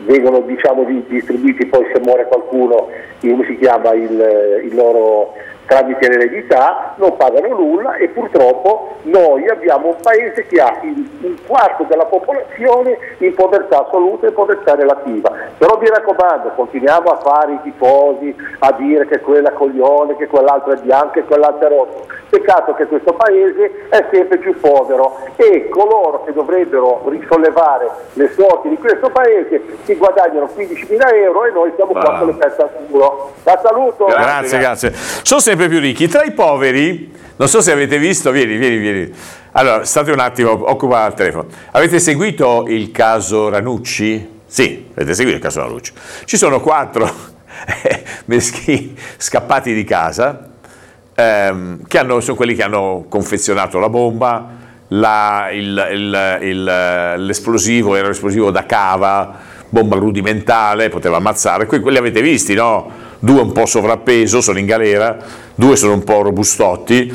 vengono diciamo distribuiti poi se muore qualcuno, come si chiama, il loro tramite l'eredità, non pagano nulla e purtroppo noi abbiamo un paese che ha un quarto della popolazione in povertà assoluta e povertà relativa. Però mi raccomando, continuiamo a fare i tifosi, a dire che quella coglione, che quell'altro è bianco e quell'altro è rosso. Peccato che questo paese è sempre più povero e coloro che dovrebbero risollevare le sorti di questo paese si guadagnano 15.000 euro e noi siamo qua con le teste al culo. La saluto. Grazie. Sono sempre più ricchi. Tra i poveri, non so se avete visto, vieni. Allora, state un attimo, occupa il telefono. Avete seguito il caso Ranucci? Sì, avete seguito il caso Ranucci. Ci sono 4 meschi scappati di casa, sono quelli che hanno confezionato la bomba, l'esplosivo era l'esplosivo da cava, bomba rudimentale, poteva ammazzare. Quelli avete visti, no? 2 un po' sovrappeso, sono in galera, 2 sono un po' robustotti.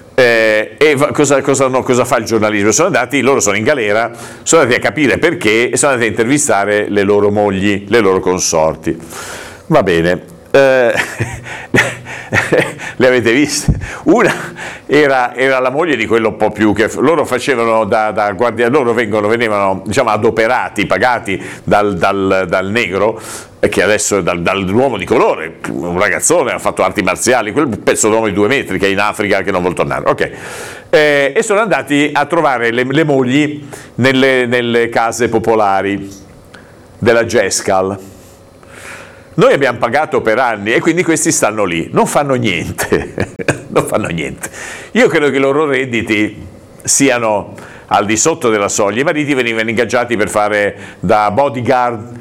Cosa fa il giornalismo? Loro sono in galera, sono andati a capire perché e sono andati a intervistare le loro mogli, le loro consorti. Va bene. Le avete viste? Una era la moglie di quello un po' più che loro facevano da guardia, loro venivano diciamo adoperati, pagati dal negro, che adesso dall'uomo di colore, un ragazzone, ha fatto arti marziali, quel pezzo d'uomo di 2 metri che è in Africa che non vuol tornare, ok. E sono andati a trovare le mogli nelle case popolari della Gescal. Noi abbiamo pagato per anni e quindi questi stanno lì, non fanno niente, non fanno niente. Io credo che i loro redditi siano al di sotto della soglia. I mariti venivano ingaggiati per fare da bodyguard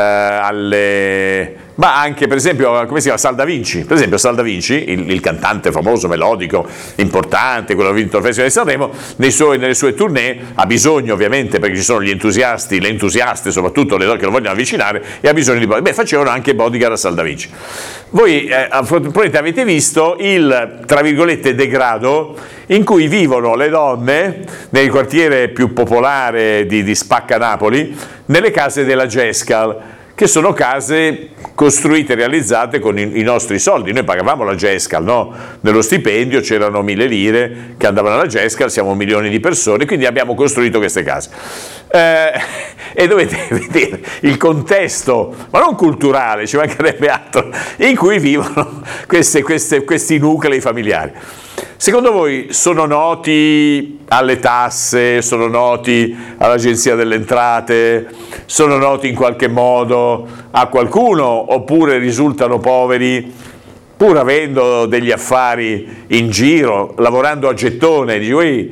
ma anche per esempio, come si chiama, Sal Da Vinci, per esempio Sal Da Vinci, il cantante famoso, melodico, importante, quello che ha vinto il Festival di Sanremo, nelle sue tournée ha bisogno ovviamente, perché ci sono gli entusiasti, le entusiaste soprattutto, le donne che lo vogliono avvicinare, e ha bisogno di bodyguard. Facevano anche bodyguard a Sal Da Vinci. Voi probabilmente avete visto il, tra virgolette, degrado in cui vivono le donne nel quartiere più popolare di Spacca Napoli, nelle case della Gescal, che sono case costruite e realizzate con i nostri soldi. Noi pagavamo la Gescal, no? Nello stipendio c'erano 1.000 lire che andavano alla Gescal, siamo milioni di persone, quindi abbiamo costruito queste case. E dovete vedere il contesto, ma non culturale, ci mancherebbe altro, in cui vivono questi nuclei familiari. Secondo voi sono noti alle tasse, sono noti all'Agenzia delle Entrate, sono noti in qualche modo a qualcuno, oppure risultano poveri pur avendo degli affari in giro, lavorando a gettone, dici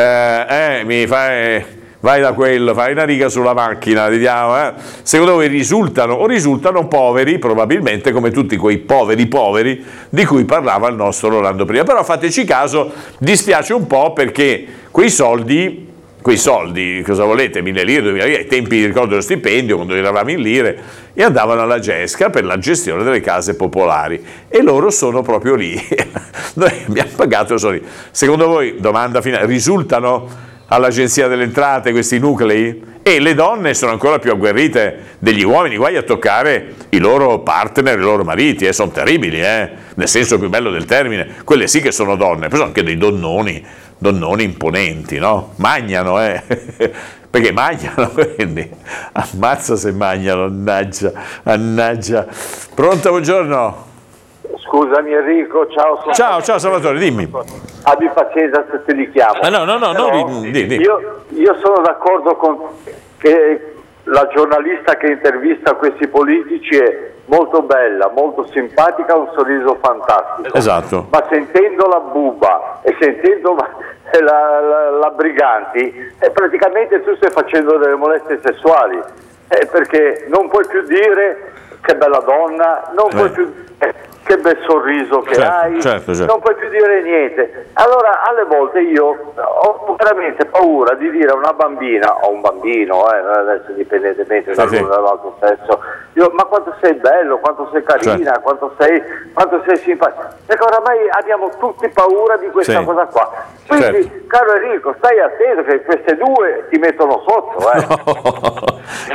vai da quello, fai una riga sulla macchina, vediamo, Secondo voi risultano poveri, probabilmente come tutti quei poveri di cui parlava il nostro Rolando prima. Però fateci caso, dispiace un po' perché quei soldi, cosa volete, 1.000 lire, 2.000 lire, ai tempi ricordo dello stipendio, quando eravamo in lire, e andavano alla Gesca per la gestione delle case popolari, e loro sono proprio lì. Noi abbiamo pagato soldi. Secondo voi, domanda finale, risultano all'Agenzia delle Entrate questi nuclei? E le donne sono ancora più agguerrite degli uomini, guai a toccare i loro partner, i loro mariti, sono terribili, nel senso più bello del termine, quelle sì che sono donne, poi sono anche dei donnoni imponenti, no? Magnano, perché mangiano, quindi ammazza se mangiano, mannaggia. Pronto, buongiorno? Scusami Enrico, ciao Salvatore, dimmi. Abbi pazienza se te li chiamo. Io sono d'accordo con che la giornalista che intervista questi politici è molto bella, molto simpatica, ha un sorriso fantastico. Esatto. Ma sentendo la Buba e sentendo la Briganti, praticamente tu stai facendo delle molestie sessuali, perché non puoi più dire che bella donna, non puoi più dire che bel sorriso che hai, certo. Non puoi più dire niente. Allora alle volte io ho veramente paura di dire a una bambina o un bambino, adesso indipendentemente dall'altro sesso, ma quanto sei bello, quanto sei carina, quanto sei simpatica, perché oramai abbiamo tutti paura di questa cosa qua. Quindi caro Enrico, stai attento che queste due ti mettono sotto.